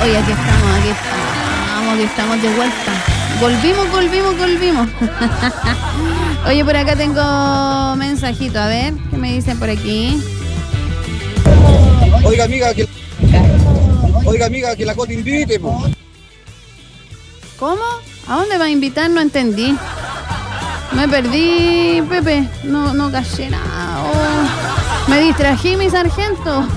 Oye, aquí estamos de vuelta. Volvimos. Oye, por acá tengo mensajito, a ver, ¿qué me dicen por aquí? Oiga, amiga, que la Coti invite, po. ¿Cómo? ¿A dónde va a invitar? No entendí. Me perdí, Pepe. No caché nada. Oh, me distrají, mi sargento.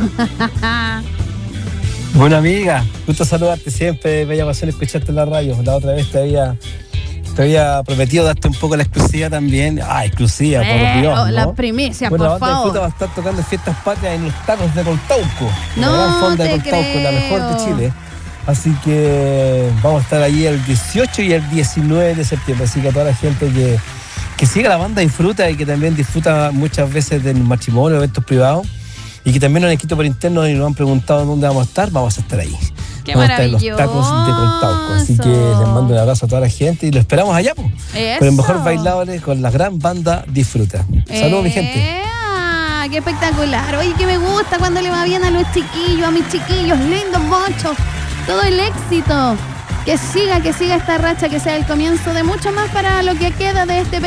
Bueno, amiga, gusto saludarte siempre. Bella ocasión escucharte en la radio. La otra vez te había prometido darte un poco la exclusiva también. Exclusiva, por Dios, ¿no? La primicia, bueno, por favor. La banda de Fruta va a estar tocando en Fiestas Patrias en los Tacos de Coltauco. No la gran fonda de te Coltauco, la mejor de creo. Chile. Así que vamos a estar allí el 18 y el 19 de septiembre. Así que a toda la gente que siga la banda Disfruta y que también disfruta muchas veces del matrimonio, eventos privados, y que también nos han escrito por interno y nos han preguntado dónde vamos a estar ahí. Qué vamos a estar en los maravilloso. Tacos de Coltauco. Así que les mando un abrazo a toda la gente y lo esperamos allá, pues. Con el mejor bailable, con la gran banda Disfruta. Saludos, mi gente. ¡Qué espectacular! Oye, que me gusta cuando le va bien a los chiquillos, a mis chiquillos, lindos mochos. Todo el éxito. Que siga esta racha, que sea el comienzo de mucho más para lo que queda de este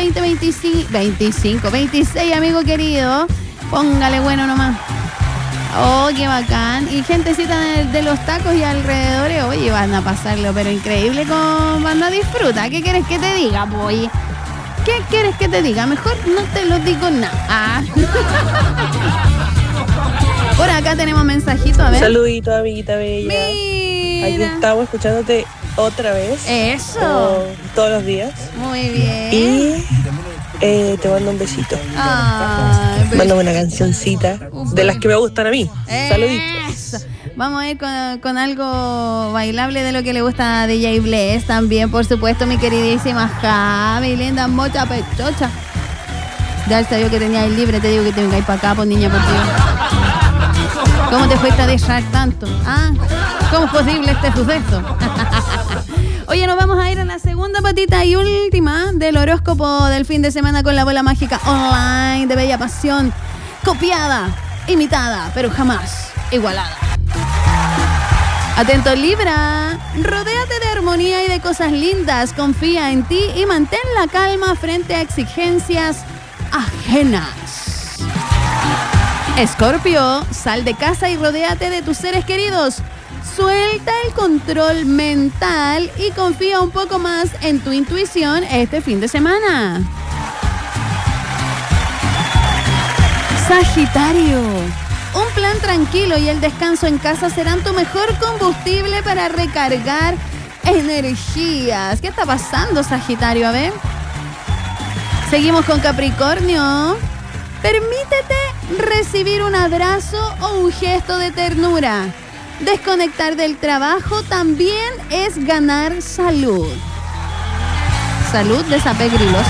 26, amigo querido. Póngale bueno nomás. Oh, qué bacán. Y gentecita de los tacos y alrededores, oye, van a pasarlo, pero increíble con Banda Disfruta. ¿Qué quieres que te diga, boy? ¿Qué quieres que te diga? Mejor no te lo digo nada. Por acá tenemos mensajito, a ver. Saludito, amiguita bella. Mira. Aquí estamos escuchándote otra vez. Eso. Todos los días. Muy bien. Y te mando un besito. Mándame una cancioncita de las que me gustan a mí. Saluditos. Vamos a ir con algo bailable de lo que le gusta a DJ Bless también, por supuesto, mi queridísima Javi, linda mocha pechocha. Ya sabía que tenía el libre, te digo que te vengáis para acá, pues niña, por Dios. ¿Cómo te fuiste a dejar tanto? ¿Cómo es posible este suceso? Oye, nos vamos a ir a la segunda patita y última del horóscopo del fin de semana con la bola mágica online de Bella Pasión. Copiada, imitada, pero jamás igualada. Atento, Libra. Rodéate de armonía y de cosas lindas. Confía en ti y mantén la calma frente a exigencias ajenas. Escorpio, sal de casa y rodéate de tus seres queridos. Suelta el control mental y confía un poco más en tu intuición este fin de semana. Sagitario, un plan tranquilo y el descanso en casa serán tu mejor combustible para recargar energías. ¿Qué está pasando, Sagitario? A ver. Seguimos con Capricornio. Permítete recibir un abrazo o un gesto de ternura. Desconectar del trabajo también es ganar salud. ¿Salud de esa pegrilosa?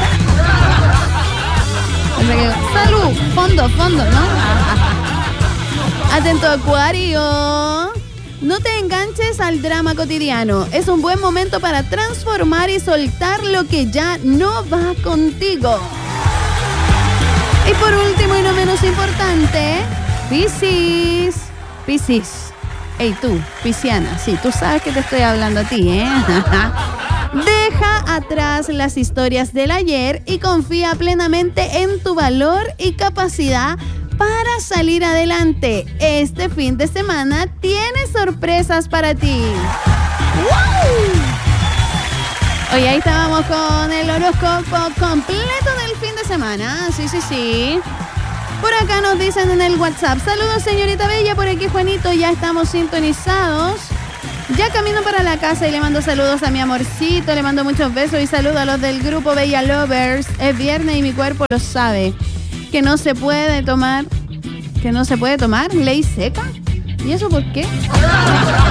Salud, fondo, ¿no? Atento, Acuario. No te enganches al drama cotidiano. Es un buen momento para transformar y soltar lo que ya no va contigo. Y por último y no menos importante, Piscis. Ey, tú, pisciana, sí, tú sabes que te estoy hablando a ti, ¿eh? Deja atrás las historias del ayer y confía plenamente en tu valor y capacidad para salir adelante. Este fin de semana tiene sorpresas para ti. ¡Wow! Oye, ahí estábamos con el horóscopo completo del fin de semana. Sí. Por acá nos dicen en el WhatsApp: saludos, señorita Bella, por aquí Juanito, ya estamos sintonizados. Ya camino para la casa y le mando saludos a mi amorcito, le mando muchos besos y saludos a los del grupo Bella Lovers. Es viernes y mi cuerpo lo sabe. Que no se puede tomar ley seca. ¿Y eso por qué?